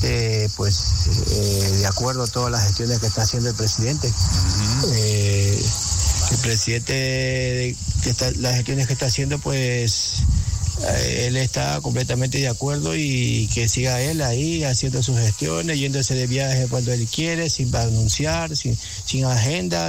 totalmente de acuerdo a todas las gestiones que está haciendo el presidente. El presidente, las gestiones que está haciendo, él está completamente de acuerdo, y que siga él ahí haciendo sus gestiones, yéndose de viaje cuando él quiere, sin anunciar, sin agenda.